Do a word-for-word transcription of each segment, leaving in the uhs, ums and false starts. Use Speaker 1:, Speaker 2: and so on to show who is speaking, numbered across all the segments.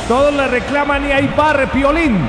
Speaker 1: Todos le reclaman y hay V A R, Piolín.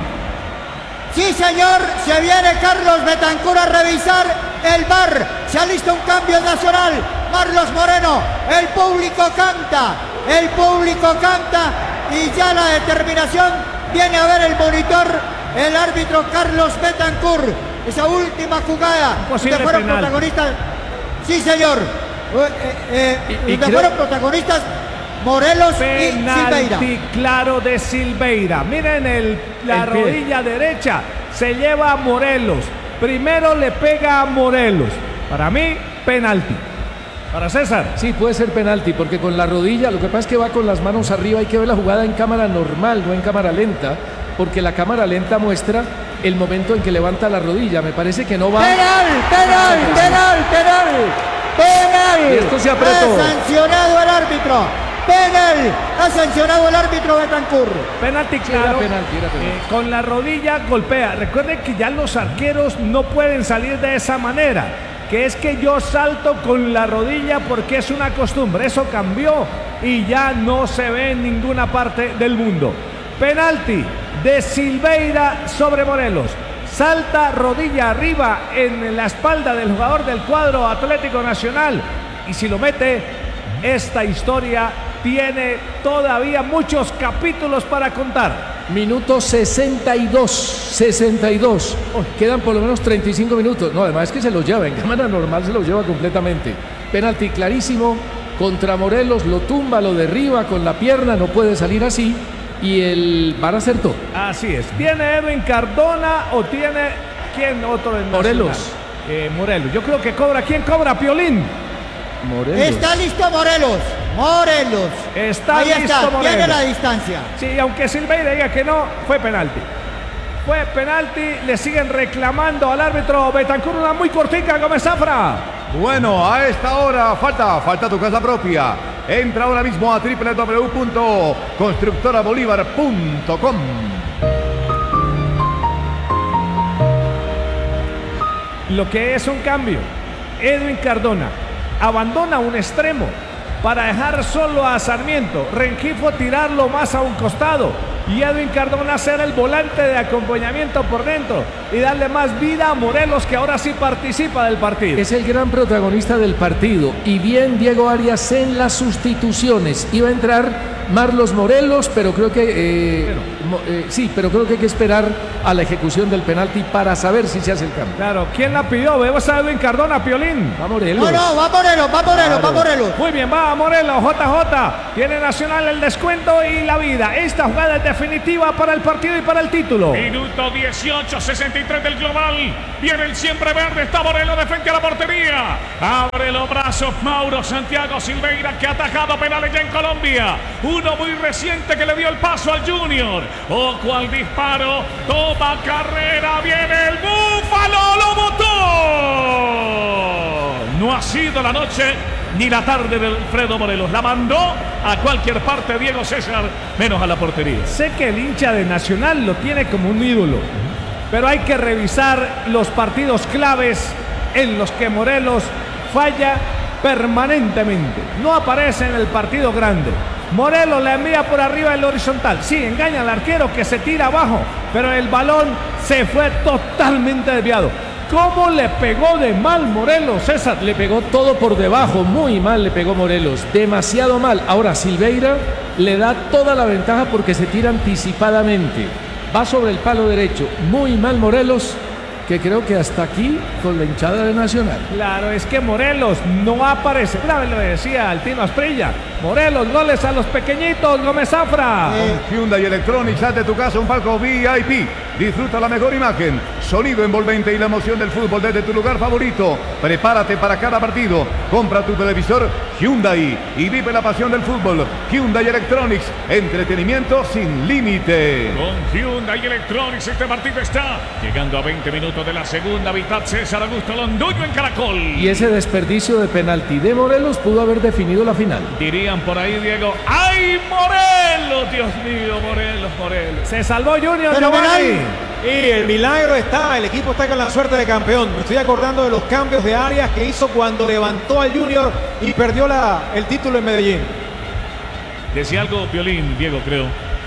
Speaker 2: Sí, señor, se viene Carlos Betancur a revisar el V A R. Se alista un cambio en Nacional. Marlos Moreno, el público canta, el público canta y ya la determinación viene a ver el monitor, el árbitro Carlos Betancur. Esa última jugada
Speaker 1: Posible
Speaker 2: que fueron
Speaker 1: penal.
Speaker 2: protagonistas. Sí, señor. Eh, eh,
Speaker 1: Y- y
Speaker 2: que
Speaker 1: creo-
Speaker 2: fueron protagonistas Morelos y Silveira.
Speaker 1: Penalti claro de Silveira. Miren el, la
Speaker 3: El pie.
Speaker 1: rodilla derecha. Se lleva a Morelos. Primero le pega a Morelos. Para mí, penalti. Para César.
Speaker 3: Sí, puede ser penalti, porque con la rodilla, lo que pasa es que va con las manos arriba, hay que ver la jugada en cámara normal, no en cámara lenta, porque la cámara lenta muestra el momento en que levanta la rodilla. Me parece que no va.
Speaker 2: Penal, penal, penal, penal, penal.
Speaker 3: Y esto se apretó.
Speaker 2: Ha sancionado el árbitro. Penal. Ha sancionado el árbitro Betancur.
Speaker 1: Penalti claro.
Speaker 3: Era penalti, era penalti.
Speaker 1: Eh, con la rodilla golpea. Recuerden que ya los arqueros no pueden salir de esa manera. Que es que yo salto con la rodilla porque es una costumbre. Eso cambió y ya no se ve en ninguna parte del mundo. Penalti de Silveira sobre Morelos. Salta rodilla arriba en la espalda del jugador del cuadro Atlético Nacional. Y si lo mete, esta historia tiene todavía muchos capítulos para contar.
Speaker 3: Minuto sesenta y dos, sesenta y dos. Oh, quedan por lo menos treinta y cinco minutos. No, además es que se los lleva, en cámara normal se los lleva completamente. Penalti clarísimo contra Morelos, lo tumba, lo derriba con la pierna, no puede salir así. Y el V A R acertó.
Speaker 1: Así es. ¿Tiene Edwin Cardona o tiene quién otro en
Speaker 3: Morelos.
Speaker 1: Nacional? Eh, Morelos. Yo creo que cobra. ¿Quién cobra? Piolín.
Speaker 3: Morelos.
Speaker 2: Está listo Morelos. Morelos.
Speaker 1: Está
Speaker 2: Ahí
Speaker 1: listo
Speaker 2: está,
Speaker 1: Morelos.
Speaker 2: tiene la distancia.
Speaker 1: Sí, aunque Silveira diga que no, fue penalti. Fue penalti, le siguen reclamando al árbitro Betancur, una muy cortica, Gómez Zafra.
Speaker 4: Bueno, a esta hora falta, falta tu casa propia. Entra ahora mismo a doble u doble u doble u punto constructora bolívar punto com.
Speaker 1: Lo que es un cambio. Edwin Cardona abandona un extremo para dejar solo a Sarmiento. Rengifo tirarlo más a un costado. Y Edwin Cardona ser el volante de acompañamiento por dentro. Y darle más vida a Morelos, que ahora sí participa del partido.
Speaker 3: Es el gran protagonista del partido. Y bien Diego Arias en las sustituciones. Iba a entrar Marlos Morelos, pero creo que eh,
Speaker 1: Pero.
Speaker 3: mo- eh, sí, pero creo que hay que esperar a la ejecución del penalti para saber si se hace el cambio.
Speaker 1: Claro, ¿quién la pidió? Vemos a Edwin Cardona, Piolín.
Speaker 3: Va Morelos.
Speaker 2: No, no, va Morelos, va Morelos,
Speaker 3: Claro.
Speaker 2: va Morelos.
Speaker 1: Muy bien, va Morelos, J J. Tiene Nacional el descuento y la vida. Esta jugada es definitiva para el partido y para el título.
Speaker 5: Minuto dieciocho, sesenta y tres del global. Viene el siempre verde. Está Morelos de frente a la portería. Abre los brazos Mauro Santiago Silveira, que ha atajado penales ya en Colombia. Uno muy reciente que le dio el paso al Junior. Ojo al disparo. Toma carrera. Viene el Búfalo. Lo botó. No ha sido la noche ni la tarde de Alfredo Morelos. La mandó a cualquier parte Diego César, menos a la portería.
Speaker 1: Sé que el hincha de Nacional lo tiene como un ídolo, pero hay que revisar los partidos claves en los que Morelos falla permanentemente. No aparece en el partido grande. Morelos le envía por arriba el horizontal. Sí, engaña al arquero que se tira abajo, pero el balón se fue totalmente desviado. ¿Cómo le pegó de mal Morelos, César?
Speaker 3: Le pegó todo por debajo, muy mal le pegó Morelos, demasiado mal. Ahora Silveira le da toda la ventaja porque se tira anticipadamente. Va sobre el palo derecho, muy mal Morelos, que creo que hasta aquí con la hinchada de Nacional.
Speaker 1: Claro, es que Morelos no aparece. Una vez lo decía Altino Asprilla. Morelos, goles a los pequeñitos, Gómez Zafra.
Speaker 4: Con Hyundai Electronics, haz de tu casa un palco V I P. Disfruta la mejor imagen, sonido envolvente y la emoción del fútbol desde tu lugar favorito. Prepárate para cada partido. Compra tu televisor Hyundai y vive la pasión del fútbol. Hyundai Electronics, entretenimiento sin límite.
Speaker 5: Con Hyundai Electronics este partido está llegando a veinte minutos de la segunda mitad. César Augusto Londoño en Caracol.
Speaker 3: Y ese desperdicio de penalti de Morelos pudo haber definido la final.
Speaker 5: Dirían por ahí, Diego. ¡Ay, Morelos! Dios mío, Morelos, Morelos.
Speaker 1: Se salvó Junior,
Speaker 2: Fenomenal.
Speaker 1: Giovanni.
Speaker 6: Y el milagro está, el equipo está con la suerte de campeón. Me estoy acordando de los cambios de Arias que hizo cuando levantó al Junior y perdió la, el título en Medellín.
Speaker 5: Decía algo Violín, Diego, creo.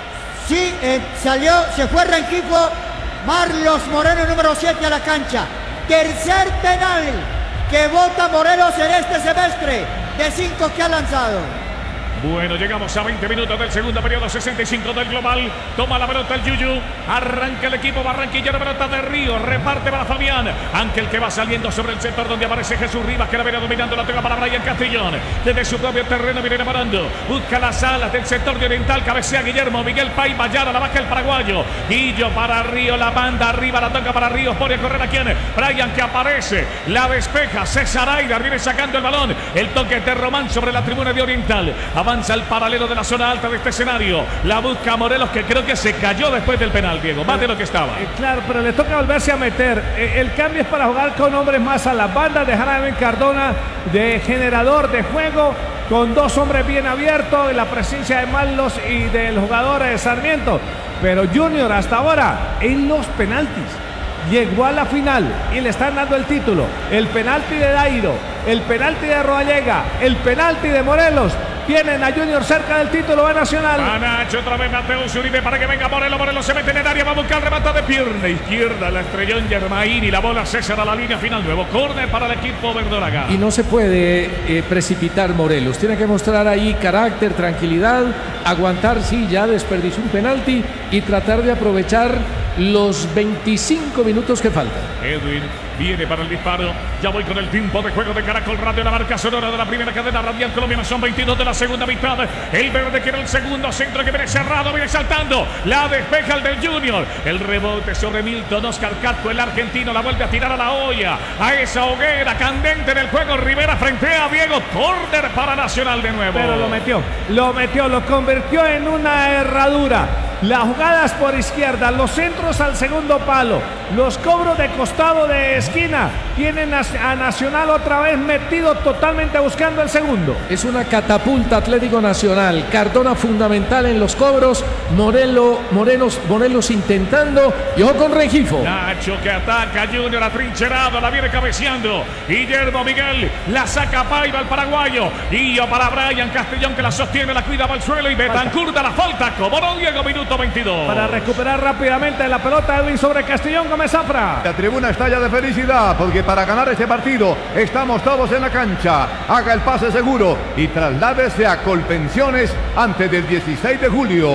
Speaker 2: Sí, eh, salió, se fue Rengifo. Marlos Moreno, número siete, a la cancha. Tercer penal que vota Morelos en este semestre, de cinco que ha lanzado.
Speaker 5: Bueno, llegamos a veinte minutos del segundo periodo, sesenta y cinco del global. Toma la pelota el Yuyu. Arranca el equipo barranquillero, pelota de Río. Reparte para Fabián. Ángel que va saliendo sobre el sector donde aparece Jesús Rivas, que la viene dominando. La toca para Brian Castellón. Desde su propio terreno viene parando. Busca las alas del sector de Oriental. Cabecea Guillermo. Miguel Pay Vallara, la baja el paraguayo. Guillo para Río, la banda arriba. La toca para Ríos. Pone a correr a quien. Brian que aparece. La despeja. César Aida viene sacando el balón. El toque de Román sobre la tribuna de Oriental. Avanza al paralelo de la zona alta de este escenario. La busca Morelos, que creo que se cayó después del penal, Diego, más de lo que estaba.
Speaker 1: Eh, claro, pero le toca volverse a meter. Eh, el cambio es para jugar con hombres más a las bandas, dejar a Ben Cardona de generador de juego, con dos hombres bien abiertos, y la presencia de Marlos y del jugador de Sarmiento. Pero Junior hasta ahora en los penaltis llegó a la final y le están dando el título. El penalti de Dairo, el penalti de Rodallega, el penalti de Morelos. Tienen a Junior cerca del título de Nacional.
Speaker 5: A Nacho otra vez Mateus Uribe para que venga Morelos. Morelos se mete en el área, va a buscar remata de pierna izquierda. La estrelló en Germain y la bola César a la línea final. Nuevo córner para el equipo verdolaga.
Speaker 3: Y no se puede eh, precipitar Morelos. Tiene que mostrar ahí carácter, tranquilidad, aguantar, sí, ya desperdició un penalti y tratar de aprovechar los veinticinco minutos que faltan.
Speaker 5: Edwin viene para el disparo. Ya voy con el tiempo de juego de Caracol Radio, la marca sonora de la primera cadena radial colombiana. Son veintidós de la segunda mitad. El verde quiere el segundo centro que viene cerrado, viene saltando. La despeja el del Junior. El rebote sobre Milton Oscar Catco, el argentino, la vuelve a tirar a la olla, a esa hoguera candente en el juego. Rivera frente a Diego. Córner para Nacional de nuevo.
Speaker 1: Pero lo metió, lo metió, lo convirtió en una herradura. Las jugadas por izquierda, los centros al segundo palo, los cobros de costado de esquina, tienen a Nacional otra vez metido totalmente buscando el segundo.
Speaker 3: Es una catapulta Atlético Nacional. Cardona fundamental en los cobros. Morelo, Morelos, Morelos intentando. Y ojo con Rengifo.
Speaker 5: Nacho que ataca, Junior atrincherado, la viene cabeceando. Guillermo Miguel la saca Paiva el paraguayo. Y yo para Brian Castellón que la sostiene, la cuida para el suelo. Y Betancur da la falta. Como no, Diego, minuto veintidós.
Speaker 1: Para recuperar rápidamente la pelota, Edwin sobre Castellón Gómez Zafra.
Speaker 4: La tribuna estalla de felicidad porque para ganar este partido estamos todos en la cancha. Haga el pase seguro y trasládese a Colpensiones antes del dieciséis de julio.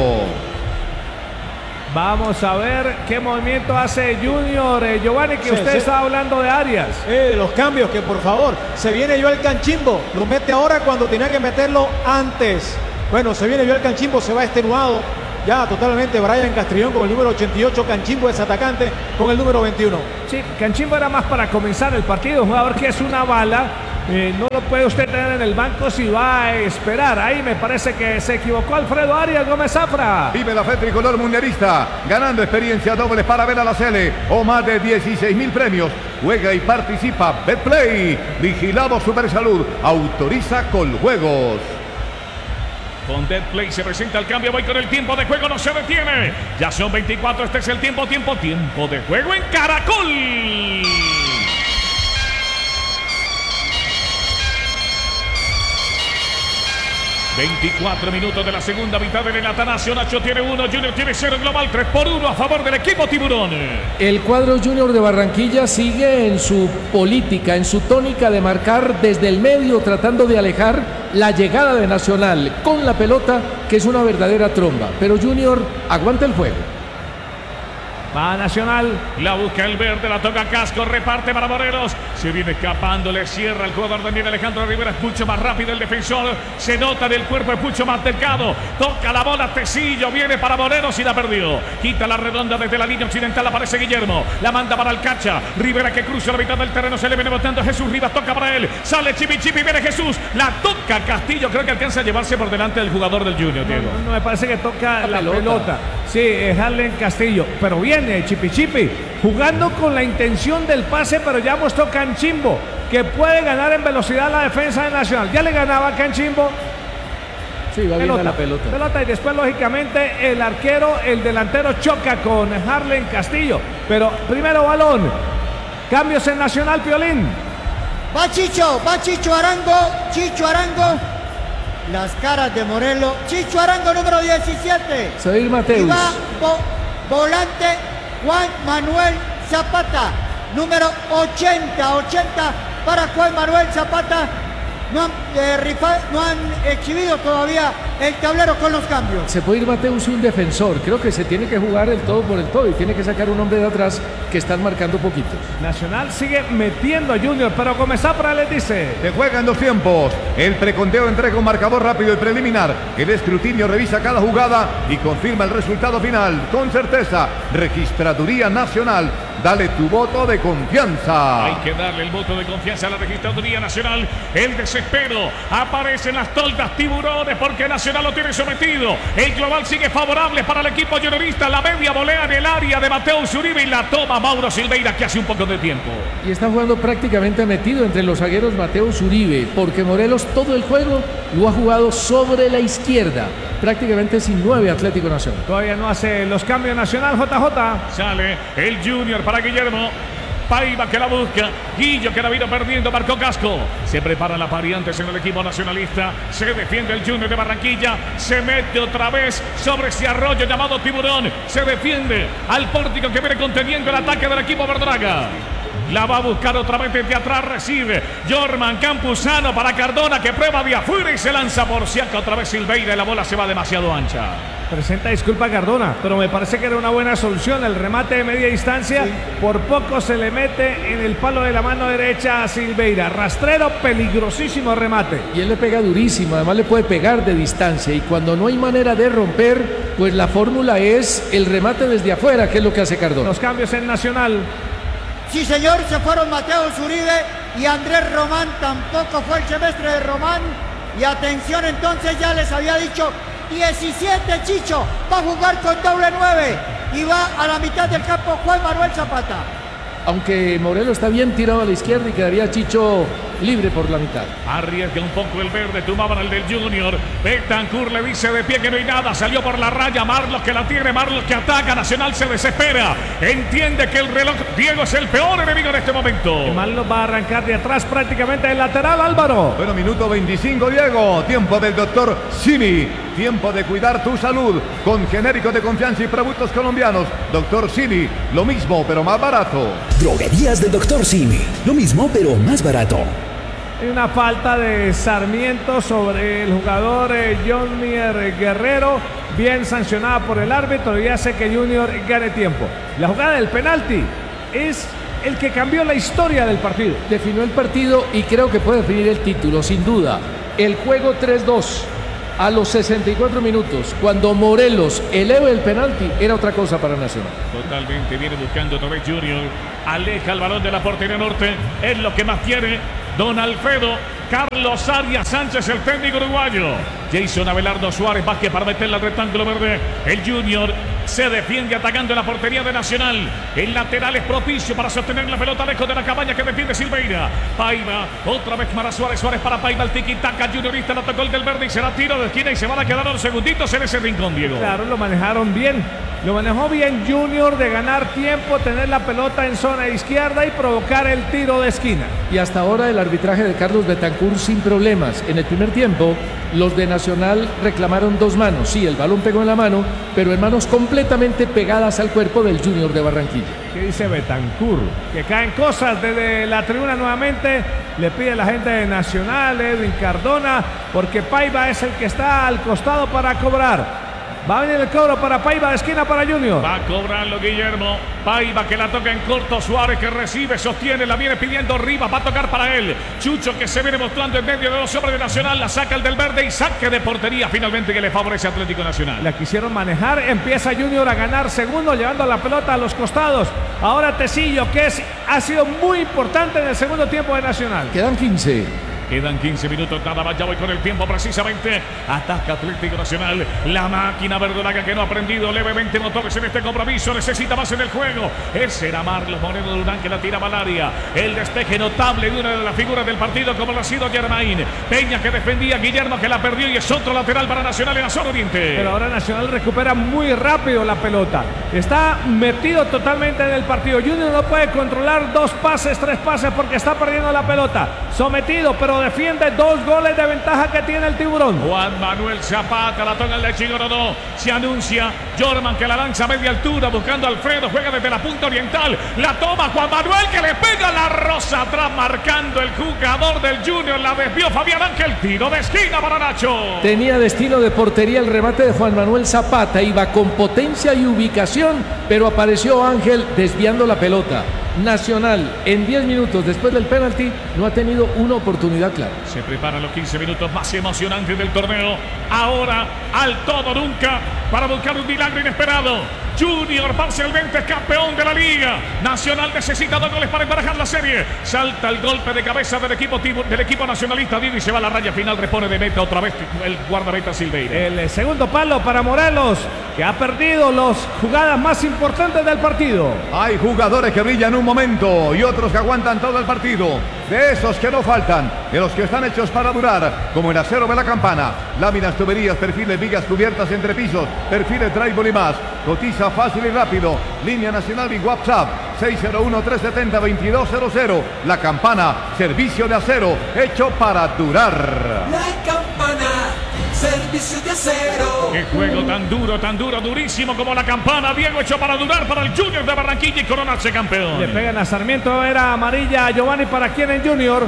Speaker 1: Vamos a ver qué movimiento hace Junior. Eh, Giovanni, que
Speaker 6: Sí,
Speaker 1: usted
Speaker 6: sí.
Speaker 1: estaba hablando de Arias.
Speaker 6: Eh, los cambios, que por favor, se viene Joel Canchimbo, lo mete ahora cuando tenía que meterlo antes. Bueno, se viene Joel Canchimbo, se va extenuado ya totalmente Brian Castrillón con el número ochenta y ocho. Canchimbo es atacante con el número veintiuno.
Speaker 1: Sí, Canchimbo era más para comenzar el partido, un jugador que es una bala. Eh, no lo puede usted tener en el banco si va a esperar. Ahí me parece que se equivocó Alfredo Arias Gómez Zafra.
Speaker 4: Vive la fe tricolor mundialista, ganando experiencia doble para ver a la Cele o más de dieciséis mil premios. Juega y participa. Betplay, vigilado Supersalud, autoriza Coljuegos.
Speaker 5: Con Betplay se presenta el cambio. Voy con el tiempo de juego, no se detiene. Ya son veinticuatro, este es el tiempo, tiempo, tiempo de juego en Caracol. veinticuatro minutos de la segunda mitad en el Atanasio. Nacho tiene uno, Junior tiene cero, global tres por uno a favor del equipo Tiburón.
Speaker 3: El cuadro Junior de Barranquilla sigue en su política, en su tónica de marcar desde el medio, tratando de alejar la llegada de Nacional con la pelota, que es una verdadera tromba. Pero Junior aguanta el juego.
Speaker 1: Va Nacional.
Speaker 5: La busca el verde, la toca Casco, reparte para Morelos. Se viene escapando, le cierra el jugador Daniel Alejandro Rivera. Es mucho más rápido el defensor. Se nota del cuerpo, es mucho más delgado. Toca la bola Tecillo, viene para Morelos y la perdió. Quita la redonda desde la línea occidental, aparece Guillermo. La manda para Alcacha. Rivera que cruza la mitad del terreno, se le viene botando Jesús Rivas, toca para él. Sale Chipi Chipi, viene Jesús. La toca Castillo, creo que alcanza a llevarse por delante del jugador del Junior, Diego.
Speaker 1: No, no, me parece que toca la,
Speaker 3: La
Speaker 1: pelota.
Speaker 3: pelota.
Speaker 1: Sí, es Harlen Castillo. Pero viene Chipi Chipi jugando con la intención del pase, pero ya mostró Canchimbo que puede ganar en velocidad la defensa de Nacional. Ya le ganaba a Canchimbo.
Speaker 3: Sí, va bien a la pelota.
Speaker 1: Pelota y después, lógicamente, el arquero, el delantero choca con Harlen Castillo. Pero primero balón. Cambios en Nacional, Piolín.
Speaker 2: Va Chicho, va Chicho Arango, Chicho Arango. las caras de Morelos. Chicho Arango, número diecisiete.
Speaker 3: Se va a ir Mateus.
Speaker 2: Y va vo- volante Juan Manuel Zapata, número ochenta. ochenta para Juan Manuel Zapata. No han, eh, rifa- no han exhibido todavía el tablero con los cambios.
Speaker 3: Se puede ir Mateus y un defensor. Creo que se tiene que jugar el todo por el todo y tiene que sacar un hombre de atrás que están marcando poquitos.
Speaker 1: Nacional sigue metiendo a Junior, pero Comezapra les dice:
Speaker 4: Se juegan dos tiempos. El preconteo entrega un marcador rápido y preliminar. El escrutinio revisa cada jugada y confirma el resultado final. Con certeza, Registraduría Nacional. Dale tu voto de confianza.
Speaker 5: Hay que darle el voto de confianza a la Registraduría Nacional. El desespero. Aparecen las toldas tiburones porque Nacional lo tiene sometido. El global sigue favorable para el equipo juniorista. La media volea en el área de Mateus Uribe y la toma Mauro Silveira, que hace un poco de tiempo.
Speaker 3: Y está jugando prácticamente metido entre los zagueros Mateus Uribe, porque Morelos todo el juego lo ha jugado sobre la izquierda, prácticamente sin nueve Atlético Nacional.
Speaker 1: Todavía no hace los cambios Nacional. J J.
Speaker 5: Sale el Junior para Guillermo. Paiva que la busca. Guillo que la vino perdiendo. Marcó Casco. Se preparan las variantes en el equipo nacionalista. Se defiende el Junior de Barranquilla. Se mete otra vez sobre ese arroyo llamado Tiburón. Se defiende al pórtico que viene conteniendo el ataque del equipo Verdraga. La va a buscar otra vez desde atrás. Recibe Jorman Campuzano para Cardona, que prueba de afuera y se lanza por Siaca. Otra vez Silveira y la bola se va demasiado ancha.
Speaker 1: Presenta disculpa a Cardona, pero me parece que era una buena solución el remate de media distancia. Sí. Por poco se le mete en el palo de la mano derecha a Silveira. Rastrero, peligrosísimo remate.
Speaker 3: Y él le pega durísimo, además le puede pegar de distancia. Y cuando no hay manera de romper, pues la fórmula es el remate desde afuera, que es lo que hace Cardona.
Speaker 1: Los cambios en Nacional.
Speaker 2: Sí, señor, se fueron Mateus Uribe y Andrés Román. Tampoco fue el semestre de Román. Y atención, entonces ya les había dicho diecisiete, Chicho va a jugar con doble nueve y va a la mitad del campo Juan Manuel Zapata.
Speaker 3: Aunque Morelos está bien tirado a la izquierda y quedaría Chicho libre por la mitad.
Speaker 5: Arriesga un poco el verde, tomaban el del Junior. Betancur le dice de pie que no hay nada. Salió por la raya. Marlos que la tiene, Marlos que ataca. Nacional se desespera. Entiende que el reloj Diego es el peor enemigo en este momento.
Speaker 1: Y Marlos va a arrancar de atrás prácticamente el lateral, Álvaro.
Speaker 4: Bueno, minuto veinticinco, Diego. Tiempo del doctor Simi. Tiempo de cuidar tu salud con genéricos de confianza y productos colombianos. doctor Simi, lo mismo pero más barato.
Speaker 7: Droguerías del doctor Simi. Lo mismo pero más barato.
Speaker 1: Hay una falta de Sarmiento sobre el jugador eh, Jonier Guerrero, bien sancionada por el árbitro y hace que Junior gane tiempo. La jugada del penalti es el que cambió la historia del partido.
Speaker 3: Definió el partido y creo que puede definir el título, sin duda. El juego tres dos a los sesenta y cuatro minutos, cuando Morelos eleva el penalti, era otra cosa para Nacional.
Speaker 5: Totalmente, viene buscando otra vez Junior. Aleja el balón de la portería norte. Es lo que más quiere don Alfredo Carlos Arias Sánchez, el técnico uruguayo. Jason Abelardo Suárez Vázquez para meterle al rectángulo verde. El Junior se defiende atacando en la portería de Nacional. El lateral es propicio para sostener la pelota lejos de la cabaña que defiende Silveira. Paiva, otra vez para Suárez. Suárez para Paiva, el tiki-taka juniorista. No tocó el del verde y será tiro de esquina y se van a quedar unos segunditos en ese rincón, Diego.
Speaker 1: Claro, lo manejaron bien. Lo manejó bien Junior de ganar tiempo, tener la pelota en zona izquierda y provocar el tiro de esquina.
Speaker 3: Y hasta ahora el arbitraje de Carlos Betancur sin problemas. En el primer tiempo, los de Nacional reclamaron dos manos. Sí, el balón pegó en la mano, pero en manos completamente pegadas al cuerpo del Junior de Barranquilla.
Speaker 1: ¿Qué dice Betancur? Que caen cosas desde la tribuna nuevamente. Le pide a la gente de Nacional, Edwin Cardona, porque Paiva es el que está al costado para cobrar. Va a venir el cobro para Paiva, de esquina para Junior.
Speaker 5: Va a cobrarlo Guillermo. Paiva que la toca en corto. Suárez que recibe, sostiene, la viene pidiendo Rivas. Va a tocar para él. Chucho que se viene mostrando en medio de los hombres de Nacional. La saca el del verde y saque de portería finalmente que le favorece a Atlético Nacional.
Speaker 1: La quisieron manejar. Empieza Junior a ganar segundo, llevando la pelota a los costados. Ahora Tecillo, que es, ha sido muy importante en el segundo tiempo de Nacional.
Speaker 3: Quedan quince.
Speaker 5: Quedan quince minutos, nada más, ya voy con el tiempo precisamente. Ataca Atlético Nacional. La máquina verdolaga que no ha aprendido levemente motores en este compromiso. Necesita más en el juego. Ese era Marlos Moreno Durán que la tira al área. El despeje notable de una de las figuras del partido como lo ha sido Germain. Peña que defendía, Guillermo que la perdió y es otro lateral para Nacional en la zona oriente.
Speaker 1: Pero ahora Nacional recupera muy rápido la pelota. Está metido totalmente en el partido. Junior no puede controlar dos pases, tres pases porque está perdiendo la pelota. Sometido, pero lo defiende. Dos goles de ventaja que tiene el Tiburón.
Speaker 5: Juan Manuel Zapata, la toca el de Chigorodó. Se anuncia Jorman que la lanza a media altura buscando a Alfredo. Juega desde la punta oriental. La toma Juan Manuel que le pega la rosa atrás marcando el jugador del Junior. La desvió Fabián Ángel. Tiro de esquina para Nacho.
Speaker 3: Tenía destino de portería el remate de Juan Manuel Zapata. Iba con potencia y ubicación, pero apareció Ángel desviando la pelota. Nacional en diez minutos después del penalti no ha tenido una oportunidad clara.
Speaker 5: Se preparan los quince minutos más emocionantes del torneo. Ahora al todo nunca para buscar un milagro inesperado. Junior parcialmente campeón de la liga. Nacional necesita dos goles para emparejar la serie. Salta el golpe de cabeza del equipo del equipo nacionalista y se va a la raya final. Repone de meta otra vez el guardameta Silveira.
Speaker 1: El segundo palo para Morelos, que ha perdido las jugadas más importantes del partido.
Speaker 4: Hay jugadores que brillan un momento y otros que aguantan todo el partido. De esos que no faltan, de los que están hechos para durar, como el acero de la campana, láminas, tuberías, perfiles, vigas cubiertas entre pisos, perfiles, drywall y más. Cotiza fácil y rápido. Línea nacional y WhatsApp seis cero uno, tres siete cero, dos dos cero cero. La Campana, servicio de acero hecho para durar.
Speaker 8: La Campana, servicio de acero.
Speaker 5: Qué juego tan duro, tan duro, durísimo como La Campana. Diego hecho para durar para el Junior de Barranquilla y coronarse campeón.
Speaker 1: Le pegan a Sarmiento, era amarilla a Giovanni. ¿Para quién en Junior?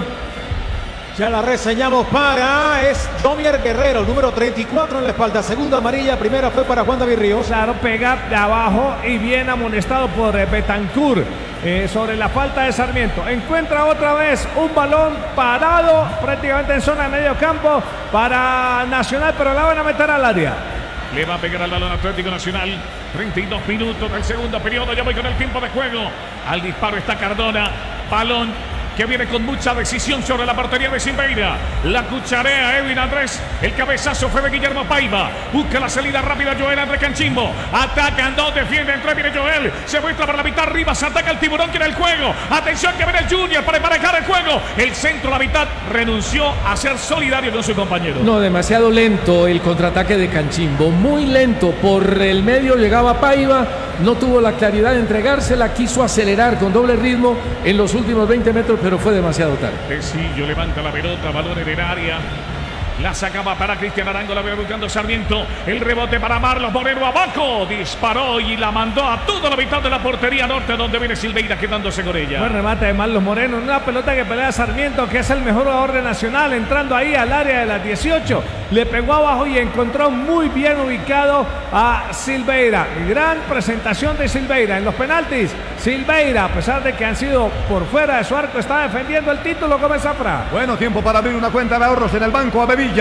Speaker 6: Ya la reseñamos para, es Jomier Guerrero, número treinta y cuatro en la espalda. Segunda amarilla, primera fue para Juan David Ríos.
Speaker 1: Claro, pega de abajo y bien amonestado por eh, Betancur eh, sobre la falta de Sarmiento. Encuentra otra vez un balón parado prácticamente en zona de medio campo para Nacional, pero la van a meter al área.
Speaker 5: Le va a pegar al balón Atlético Nacional. treinta y dos minutos del segundo periodo. Ya voy con el tiempo de juego. Al disparo está Cardona. Balón que viene con mucha decisión sobre la portería de Silveira. La cucharea Edwin Andrés. El cabezazo fue de Guillermo Paiva. Busca la salida rápida Joel André Canchimbo. Atacan dos, defiende, entre viene Joel. Se muestra para la mitad arriba. Se ataca el Tiburón, quiere el juego. Atención que viene el Junior para emparejar el juego. El centro, la mitad, renunció a ser solidario con su compañero.
Speaker 3: No, demasiado lento el contraataque de Canchimbo. Muy lento. Por el medio llegaba Paiva. No tuvo la claridad de entregársela. Quiso acelerar con doble ritmo en los últimos veinte metros, pero fue demasiado tarde.
Speaker 5: Tecillo levanta la pelota, balón en el área. La sacaba para Cristian Arango, la ve buscando Sarmiento. El rebote para Marlos Moreno abajo. Disparó y la mandó a toda la mitad de la portería norte, donde viene Silveira quedándose con ella.
Speaker 1: Buen remate de Marlos Moreno. Una pelota que pelea Sarmiento, que es el mejor jugador de Nacional, entrando ahí al área de las dieciocho. Le pegó abajo y encontró muy bien ubicado a Silveira. Gran presentación de Silveira. En los penaltis, Silveira, a pesar de que han sido por fuera de su arco, está defendiendo el título como Zafra.
Speaker 4: Bueno, tiempo para abrir una cuenta de ahorros en el Banco Abevillas.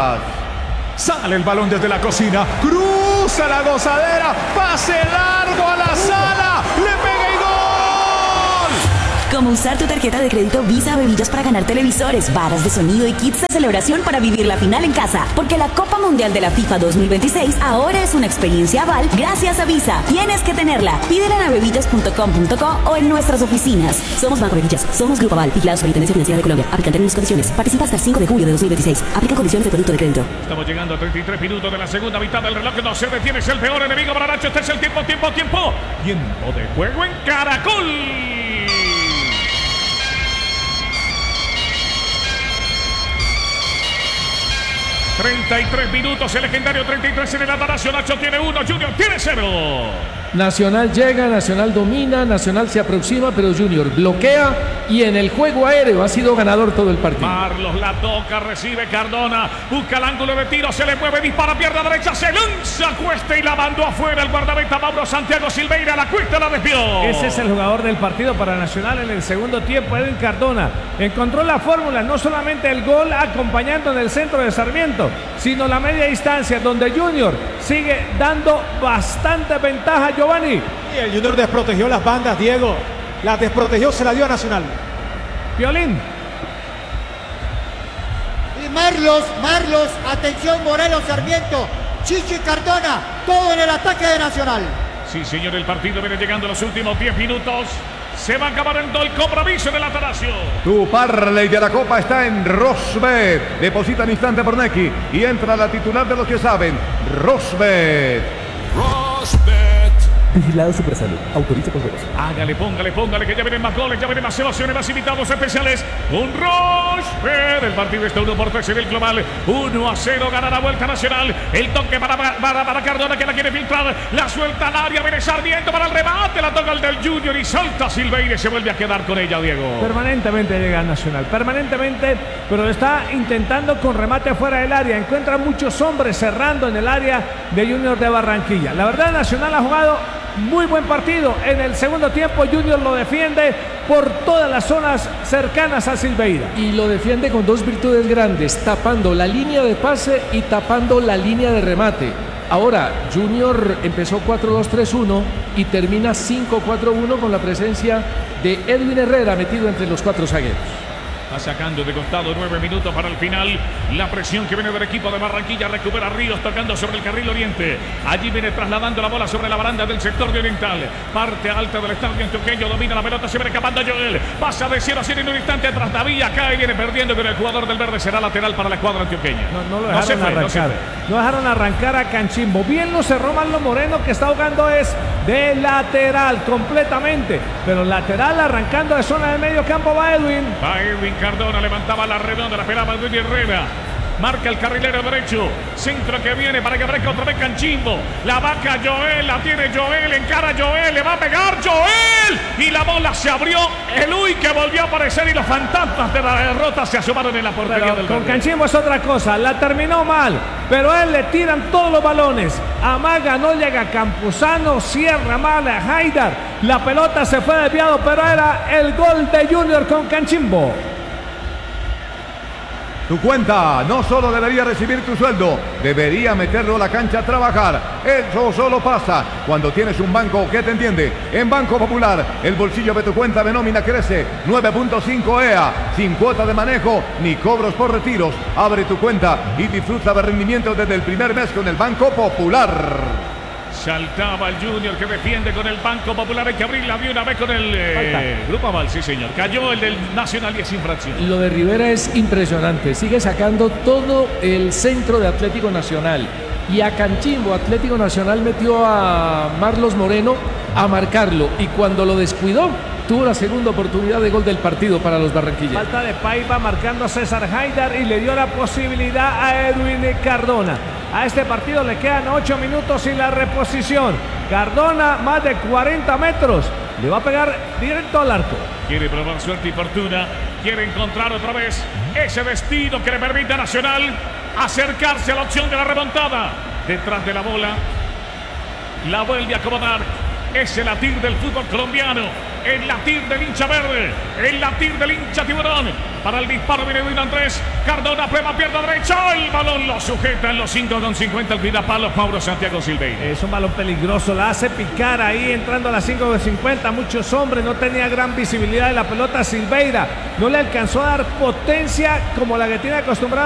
Speaker 9: Sale el balón desde la cocina, cruza la gozadera, pase largo a la sala, le pega y gol.
Speaker 10: Como usar tu tarjeta de crédito Visa Abevillas para ganar televisores, barras de sonido y kits de celebración para vivir la final en casa. Porque la Copa Mundial de la FIFA dos mil veintiséis ahora es una experiencia aval gracias a Visa. Tienes que tenerla. Pídela en abevillas punto com punto co o en nuestras oficinas. Somos Banco Abevillas, somos Grupo Aval, vigilados por la Intendencia Financiera de Colombia. Aplican términos y condiciones. Participa hasta el cinco de julio de dos mil veintiséis. Aplica condiciones de producto de crédito.
Speaker 5: Estamos llegando a treinta y tres minutos de la segunda mitad del reloj. No se detiene, es el peor enemigo para Nacho. Este es el tiempo, tiempo, tiempo. Tiempo de juego en Caracol. treinta y tres minutos, el legendario treinta y tres en el Atanasio. Nacho tiene uno, Junior tiene cero.
Speaker 3: Nacional llega, Nacional domina, Nacional se aproxima, pero Junior bloquea y en el juego aéreo ha sido ganador todo el partido.
Speaker 5: Marlos la toca, recibe Cardona, busca el ángulo de tiro, se le mueve, dispara, pierna derecha, se lanza cuesta y la mandó afuera el guardameta Mauro Santiago Silveira, la cuesta la desvió.
Speaker 1: Ese es el jugador del partido para Nacional en el segundo tiempo, Edwin Cardona. Encontró la fórmula, no solamente el gol acompañando en el centro de Sarmiento, sino la media distancia, donde Junior sigue dando bastante ventaja. Giovanni.
Speaker 6: Y el Junior desprotegió las bandas, Diego. Las desprotegió, se la dio a Nacional.
Speaker 1: Violín.
Speaker 2: Y Marlos, Marlos, atención Morelos, Sarmiento, Chichi Cardona, todo en el ataque de Nacional.
Speaker 5: Sí, señor, el partido viene llegando a los últimos diez minutos. Se va acabando el compromiso del Atanasio.
Speaker 4: Tu parlay de la Copa está en Rosbet. Deposita al instante por Nequi y entra la titular de los que saben, Rosbet.
Speaker 8: Rosbet.
Speaker 7: Vigilado Supersalud. Autoriza con juegos.
Speaker 5: Hágale, póngale, póngale, que ya vienen más goles, ya vienen más emociones, más invitados especiales. Un Roche. El partido está uno por tres en el global. uno a cero, gana la Vuelta Nacional. El toque para, para, para Cardona, que la quiere filtrar. La suelta al área, viene Sarmiento para el remate. La toca el del Junior y salta Silveira y se vuelve a quedar con ella, Diego.
Speaker 1: Permanentemente llega al Nacional, permanentemente, pero está intentando con remate fuera del área. Encuentra muchos hombres cerrando en el área de Junior de Barranquilla. La verdad, Nacional ha jugado muy buen partido. En el segundo tiempo Junior lo defiende por todas las zonas cercanas a Silveira.
Speaker 3: Y lo defiende con dos virtudes grandes, tapando la línea de pase y tapando la línea de remate. Ahora, Junior empezó cuatro dos tres uno y termina cinco cuatro uno con la presencia de Edwin Herrera metido entre los cuatro zagueros.
Speaker 5: Va sacando de costado, nueve minutos para el final. La presión que viene del equipo de Barranquilla. Recupera Ríos tocando sobre el carril oriente. Allí viene trasladando la bola sobre la baranda del sector de oriental. Parte alta del estadio antioqueño. Domina la pelota, se viene escapando Joel. Pasa de cero a cero en un instante tras Davilla. Cae y viene perdiendo con el jugador del verde. Será lateral para la escuadra antioqueña.
Speaker 1: No, no lo dejaron no se fue, arrancar. No, no dejaron arrancar a Canchimbo. Bien lo cerró Marlon Moreno, que está jugando es de lateral completamente. Pero lateral arrancando de zona de medio campo va Edwin.
Speaker 5: Va Edwin Cardona, levantaba la redonda, la esperaba Edwin Herrera. Marca el carrilero derecho. Centro que viene para que aparezca otra vez Canchimbo. La vaca Joel, la tiene Joel. Encara Joel, le va a pegar Joel. Y la bola se abrió. El Uy que volvió a aparecer y los fantasmas de la derrota se asomaron en la portería
Speaker 1: pero
Speaker 5: del
Speaker 1: con
Speaker 5: verde.
Speaker 1: Canchimbo es otra cosa. La terminó mal, pero a él le tiran todos los balones. Amaga, no llega Campuzano. Cierra mal a Haidar. La pelota se fue desviado, pero era el gol de Junior con Canchimbo.
Speaker 4: Tu cuenta no solo debería recibir tu sueldo, debería meterlo a la cancha a trabajar. Eso solo pasa cuando tienes un banco que te entiende. En Banco Popular, el bolsillo de tu cuenta de nómina crece. nueve punto cinco E A, sin cuota de manejo ni cobros por retiros. Abre tu cuenta y disfruta de rendimiento desde el primer mes con el Banco Popular.
Speaker 5: Saltaba el Junior que defiende con el Banco Popular. Hay que abrirla de una vez con el eh, Grupo Aval, sí señor. Cayó el del Nacional y es infracción.
Speaker 3: Lo de Rivera es impresionante. Sigue sacando todo el centro de Atlético Nacional. Y a Canchimbo, Atlético Nacional metió a Marlos Moreno a marcarlo. Y cuando lo descuidó, tuvo la segunda oportunidad de gol del partido para los barranquilleros.
Speaker 1: Falta de Paiva marcando a César Haidar y le dio la posibilidad a Edwin Cardona. A este partido le quedan ocho minutos y la reposición. Cardona, más de cuarenta metros. Le va a pegar directo al arco.
Speaker 5: Quiere probar suerte y fortuna. Quiere encontrar otra vez ese destino que le permite a Nacional acercarse a la opción de la remontada. Detrás de la bola. La vuelve a acomodar. Es el latir del fútbol colombiano. El latir del hincha verde. El latir del hincha tiburón. Para el disparo viene Edwin Andrés. Cardona, prueba, pierna derecha. El balón lo sujeta en los cinco con cincuenta. El cuidapalos Mauro Santiago Silveira.
Speaker 1: Es un balón peligroso. La hace picar ahí entrando a las cinco con cincuenta. Muchos hombres. No tenía gran visibilidad de la pelota Silveira. No le alcanzó a dar potencia como la que tiene acostumbrada